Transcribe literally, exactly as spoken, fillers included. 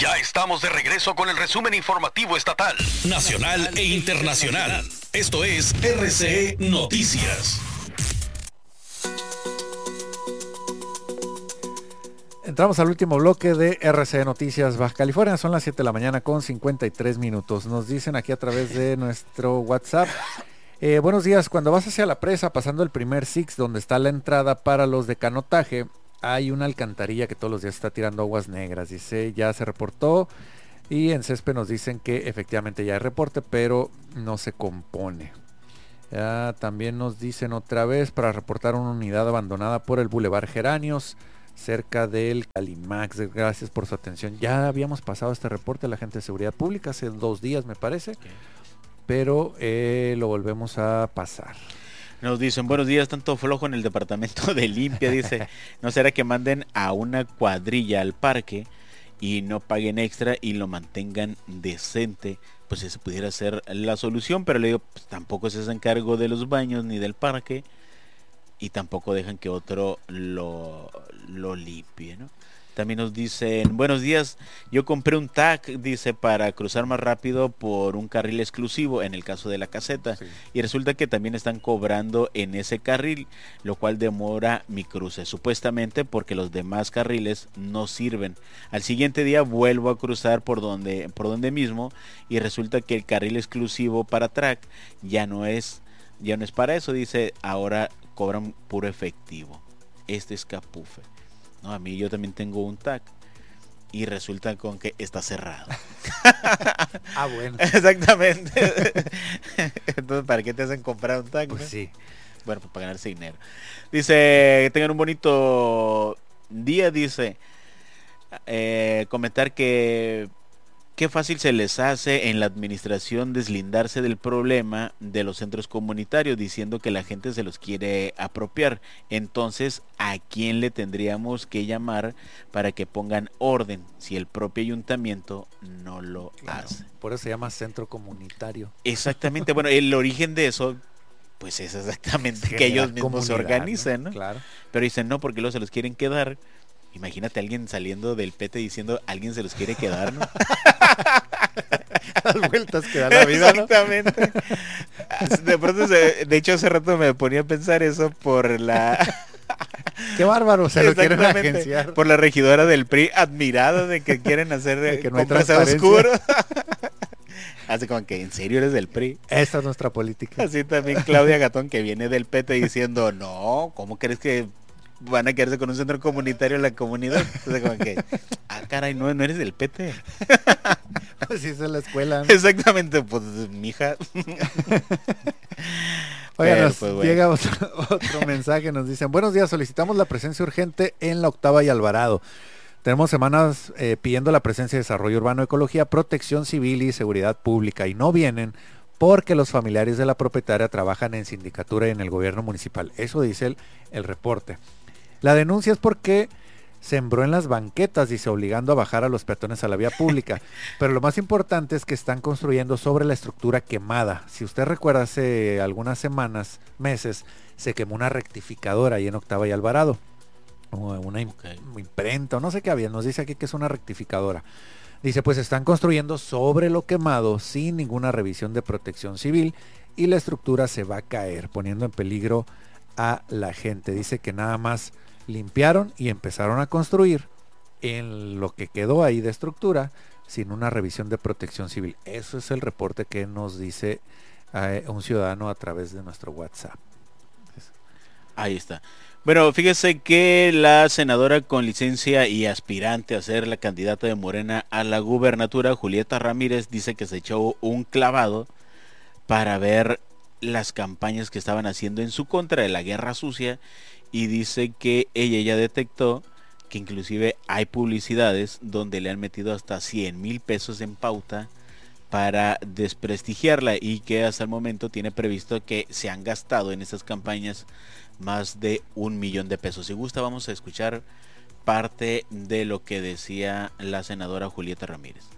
Ya estamos de regreso con el resumen informativo estatal, nacional e internacional. Esto es R C E Noticias. Entramos al último bloque de R C E Noticias Baja California. Son las siete de la mañana con cincuenta y tres minutos. Nos dicen aquí a través de nuestro WhatsApp. Eh, buenos días. Cuando vas hacia la presa, pasando el primer Six, donde está la entrada para los de canotaje, hay una alcantarilla que todos los días está tirando aguas negras. Dice, ya se reportó. Y en Césped nos dicen que efectivamente ya hay reporte, pero no se compone. Ya, también nos dicen otra vez para reportar una unidad abandonada por el Boulevard Geranios, cerca del Calimax. Gracias por su atención. Ya habíamos pasado este reporte a la gente de seguridad pública hace dos días, me parece, okay. pero eh, lo volvemos a pasar. Nos dicen, buenos días, tanto flojo en el departamento de limpia, dice, ¿no será que manden a una cuadrilla al parque y no paguen extra y lo mantengan decente? Pues esa pudiera ser la solución, pero le digo, pues, tampoco se hacen cargo de los baños ni del parque y tampoco dejan que otro lo, lo limpie, ¿no? También nos dicen, buenos días, yo compré un tag, dice, para cruzar más rápido por un carril exclusivo, en el caso de la caseta, sí. Y resulta que también están cobrando en ese carril, lo cual demora mi cruce, supuestamente porque los demás carriles no sirven. Al siguiente día vuelvo a cruzar por donde, por donde mismo, y resulta que el carril exclusivo para track ya no es, ya no es para eso, dice, ahora cobran puro efectivo. Este es Capufe. No, a mí yo también tengo un tag y resulta con que está cerrado. Ah, bueno. Exactamente. Entonces, ¿para qué te hacen comprar un tag? Pues ¿no? sí. Bueno, pues para ganarse dinero. Dice, que tengan un bonito día, dice. Eh, comentar que qué fácil se les hace en la administración deslindarse del problema de los centros comunitarios diciendo que la gente se los quiere apropiar. Entonces, ¿a quién le tendríamos que llamar para que pongan orden si el propio ayuntamiento no lo Claro, hace? Por eso se llama centro comunitario. Exactamente. Bueno, el origen de eso, pues es exactamente que ellos mismos se organizan, ¿no? Claro. Pero dicen no, porque luego se los quieren quedar. Imagínate a alguien saliendo del P T diciendo alguien se los quiere quedar, ¿no? Las vueltas que da la vida, ¿no? Exactamente. De pronto, se, de hecho, hace rato me ponía a pensar eso por la... Qué bárbaro, se lo quieren agenciar. Por la regidora del P R I, admirada de que quieren hacer de que no compras a oscuro. Hace como que, ¿en serio eres del P R I? Esa es nuestra política. Así también Claudia Gatón, que viene del P T diciendo, no, ¿cómo crees que van a quedarse con un centro comunitario en la comunidad? Entonces como que, ah, caray, no, no eres del P T. Así es en la escuela, ¿no? Exactamente, pues, mija. Oigan, nos pues, bueno. llega otro, otro mensaje, nos dicen, buenos días, solicitamos la presencia urgente en la Octava y Alvarado. Tenemos semanas eh, pidiendo la presencia de Desarrollo Urbano, Ecología, Protección Civil y Seguridad Pública, y no vienen porque los familiares de la propietaria trabajan en sindicatura y en el gobierno municipal. Eso dice el, el reporte. La denuncia es porque sembró en las banquetas, dice, obligando a bajar a los peatones a la vía pública. Pero lo más importante es que están construyendo sobre la estructura quemada. Si usted recuerda, hace algunas semanas, meses, se quemó una rectificadora ahí en Octava y Alvarado. Una okay. imprenta, no sé qué había, nos dice aquí que es una rectificadora. Dice, pues están construyendo sobre lo quemado sin ninguna revisión de protección civil y la estructura se va a caer, poniendo en peligro a la gente. Dice que nada más limpiaron y empezaron a construir en lo que quedó ahí de estructura sin una revisión de protección civil. Eso es el reporte que nos dice eh, un ciudadano a través de nuestro WhatsApp. Ahí está. Bueno, fíjese que la senadora con licencia y aspirante a ser la candidata de Morena a la gubernatura, Julieta Ramírez, dice que se echó un clavado para ver las campañas que estaban haciendo en su contra de la guerra sucia, y dice que ella ya detectó que inclusive hay publicidades donde le han metido hasta cien mil pesos en pauta para desprestigiarla, y que hasta el momento tiene previsto que se han gastado en estas campañas más de un millón de pesos. Si gusta, vamos a escuchar parte de lo que decía la senadora Julieta Ramírez.